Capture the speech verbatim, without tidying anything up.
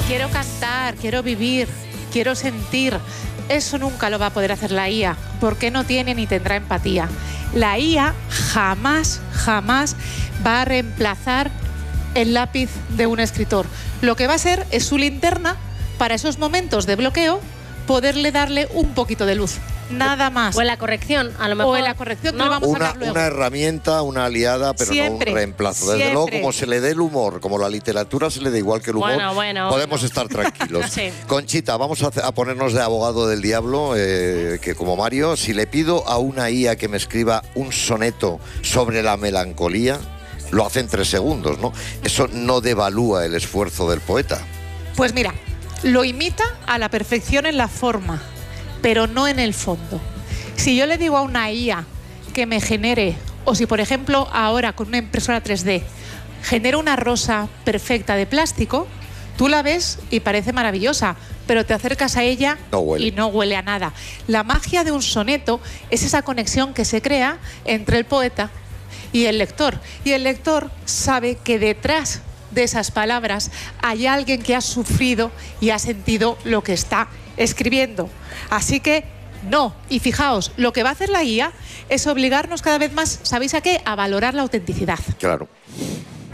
quiero cantar, quiero vivir, quiero sentir. Eso nunca lo va a poder hacer la I A, porque no tiene ni tendrá empatía. La I A jamás, jamás va a reemplazar el lápiz de un escritor. Lo que va a ser es su linterna para esos momentos de bloqueo, poderle darle un poquito de luz. Nada más. O en la corrección, a lo mejor. O en la corrección que ¿no? le vamos Una, a dar luego. una herramienta, una aliada, pero Siempre, no un reemplazo. Desde siempre. luego, como se le dé el humor, como la literatura se le da igual que el humor, Bueno, bueno, podemos bueno. estar tranquilos. Sí. Conchita, vamos a, a ponernos de abogado del diablo, eh, que como Mario, si le pido a una I A que me escriba un soneto sobre la melancolía, lo hace en tres segundos, ¿no? Eso no devalúa el esfuerzo del poeta. Pues mira, lo imita a la perfección en la forma, pero no en el fondo. Si yo le digo a una I A que me genere, o si por ejemplo ahora con una impresora tres D genera una rosa perfecta de plástico, tú la ves y parece maravillosa, pero te acercas a ella No huele. y no huele a nada. La magia de un soneto es esa conexión que se crea entre el poeta y el lector. Y el lector sabe que detrás de esas palabras hay alguien que ha sufrido y ha sentido lo que está escribiendo. Así que no. Y fijaos, lo que va a hacer la I A es obligarnos cada vez más, ¿sabéis a qué? A valorar la autenticidad. Claro.